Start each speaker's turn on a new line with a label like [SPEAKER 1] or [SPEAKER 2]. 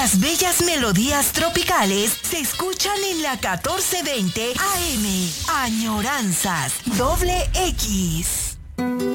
[SPEAKER 1] Las bellas melodías tropicales se escuchan en la 1420 AM. Añoranzas, doble X.